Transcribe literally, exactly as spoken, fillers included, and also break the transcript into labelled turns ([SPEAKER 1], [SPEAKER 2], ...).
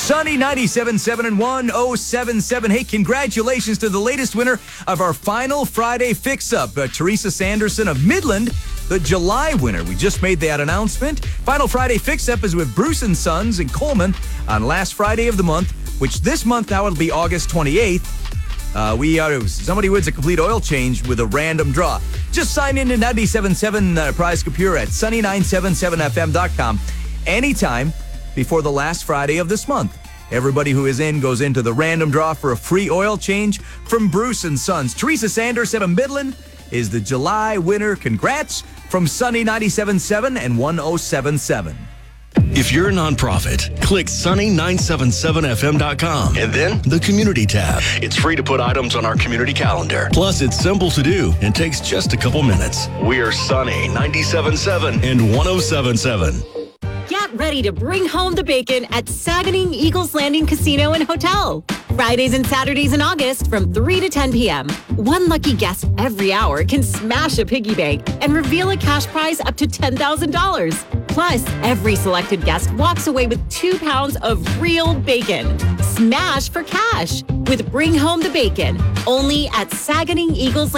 [SPEAKER 1] Sunny ninety-seven point seven and one oh seven point seven. Hey, congratulations to the latest winner of our final Friday fix-up, uh, Teresa Sanderson of Midland, the July winner. We just made that announcement. Final Friday fix-up is with Bruce and Sons in Coleman on last Friday of the month, which this month now it'll be August twenty-eighth. Uh, we are somebody wins a complete oil change with a random draw. Just sign in to ninety-seven point seven uh, Prize Computer at sunny nine seven seven f m dot com anytime before the last Friday of this month. Everybody who is in goes into the random draw for a free oil change from Bruce and Sons. Teresa Sanderson of Midland is the July winner. Congrats from Sunny ninety-seven point seven and one oh seven point seven.
[SPEAKER 2] If you're a nonprofit, click sunny nine seven seven f m dot com and then the Community tab. It's free to put items on our community calendar. Plus, it's simple to do and takes just a couple minutes. We are Sunny ninety-seven point seven and one oh seven point seven.
[SPEAKER 3] Get ready to bring home the bacon at Saganing Eagles Landing Casino and Hotel. Fridays and Saturdays in August from three to ten p.m. One lucky guest every hour can smash a piggy bank and reveal a cash prize up to ten thousand dollars. Plus, every selected guest walks away with two pounds of real bacon. Smash for cash with Bring Home the Bacon, only at Saganing Eagles